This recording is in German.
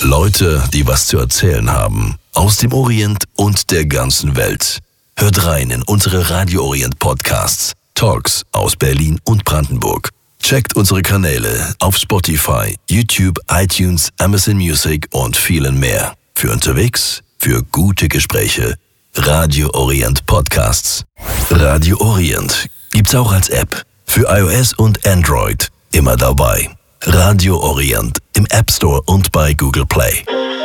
Leute, die was zu erzählen haben. Aus dem Orient und der ganzen Welt. Hört rein in unsere Radio Orient Podcasts. Talks aus Berlin und Brandenburg. Checkt unsere Kanäle auf Spotify, YouTube, iTunes, Amazon Music und vielen mehr. Für unterwegs, für gute Gespräche. Radio Orient Podcasts. Radio Orient gibt's auch als App. Für iOS und Android. Immer dabei. Radio Orient im App Store und bei Google Play.